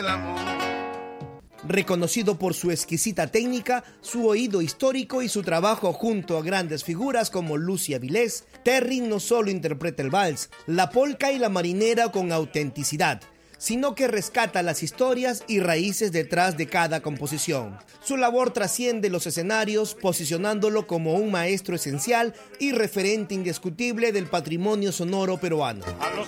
amor. Reconocido por su exquisita técnica, su oído histórico y su trabajo junto a grandes figuras como Lucia Vilés, Terry no solo interpreta el vals, la polca y la marinera con autenticidad, sino que rescata las historias y raíces detrás de cada composición. Su labor trasciende los escenarios, posicionándolo como un maestro esencial y referente indiscutible del patrimonio sonoro peruano. A los